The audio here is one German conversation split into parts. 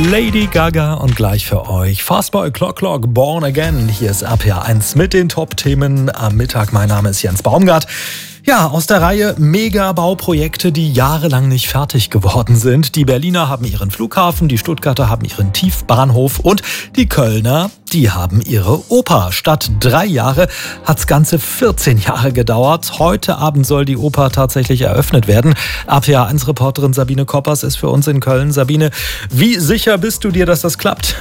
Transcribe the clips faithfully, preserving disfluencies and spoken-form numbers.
Lady Gaga und gleich für euch Fastboy Clock Clock Born Again. Hier ist R P R eins mit den Top-Themen am Mittag. Mein Name ist Jens Baumgart. Ja, aus der Reihe Mega-Bauprojekte, die jahrelang nicht fertig geworden sind. Die Berliner haben ihren Flughafen, die Stuttgarter haben ihren Tiefbahnhof und die Kölner, die haben ihre Oper. Statt drei Jahre hat's ganze vierzehn Jahre gedauert. Heute Abend soll die Oper tatsächlich eröffnet werden. R P R eins Reporterin Sabine Koppers ist für uns in Köln. Sabine, wie sicher bist du dir, dass das klappt?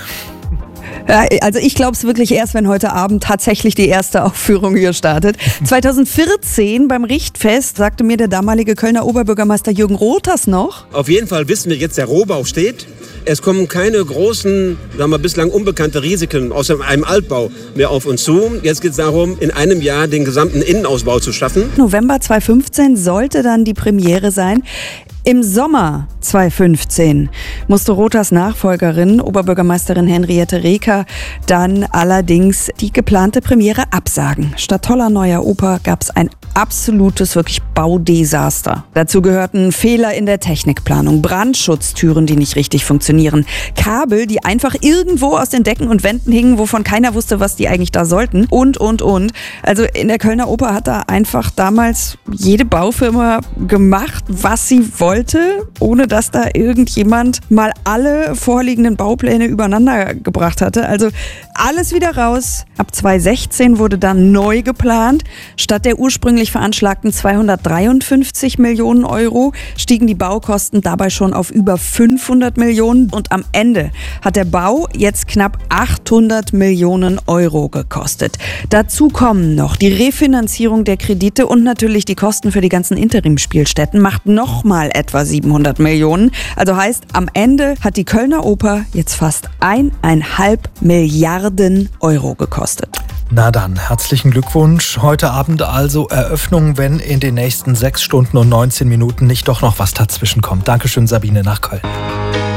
Also ich glaube es wirklich erst, wenn heute Abend tatsächlich die erste Aufführung hier startet. zweitausendvierzehn beim Richtfest sagte mir der damalige Kölner Oberbürgermeister Jürgen Roters noch: Auf jeden Fall wissen wir jetzt, der Rohbau steht. Es kommen keine großen, sagen wir, bislang unbekannte Risiken aus einem Altbau mehr auf uns zu. Jetzt geht es darum, in einem Jahr den gesamten Innenausbau zu schaffen. November zweitausendfünfzehn sollte dann die Premiere sein. Im Sommer zweitausendfünfzehn musste Rothers Nachfolgerin, Oberbürgermeisterin Henriette Reker, dann allerdings die geplante Premiere absagen. Statt toller neuer Oper gab es ein absolutes, wirklich Baudesaster. Dazu gehörten Fehler in der Technikplanung, Brandschutztüren, die nicht richtig funktionieren, Kabel, die einfach irgendwo aus den Decken und Wänden hingen, wovon keiner wusste, was die eigentlich da sollten, und, und, und. Also in der Kölner Oper hat da einfach damals jede Baufirma gemacht, was sie wollte, ohne dass da irgendjemand mal alle vorliegenden Baupläne übereinander gebracht hatte. Also alles wieder raus. Ab zweitausendsechzehn wurde dann neu geplant. Statt der ursprünglich veranschlagten zweihundertdreiundfünfzig Millionen Euro stiegen die Baukosten dabei schon auf über fünfhundert Millionen und am Ende hat der Bau jetzt knapp achthundert Millionen Euro gekostet. Dazu kommen noch die Refinanzierung der Kredite und natürlich die Kosten für die ganzen Interimspielstätten, macht nochmal etwa siebenhundert Millionen. Also heißt, am Ende hat die Kölner Oper jetzt fast eineinhalb Milliarden Euro gekostet. Na dann, herzlichen Glückwunsch. Heute Abend also Eröffnung, wenn in den nächsten sechs Stunden und neunzehn Minuten nicht doch noch was dazwischen kommt. Dankeschön, Sabine, nach Köln.